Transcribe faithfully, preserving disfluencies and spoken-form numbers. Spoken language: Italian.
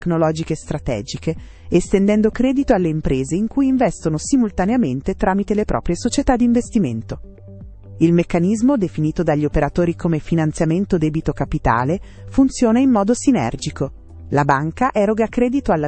tecnologiche strategiche, estendendo credito alle imprese in cui investono simultaneamente tramite le proprie società di investimento. Il meccanismo, definito dagli operatori come finanziamento debito capitale, funziona in modo sinergico. La banca eroga credito alla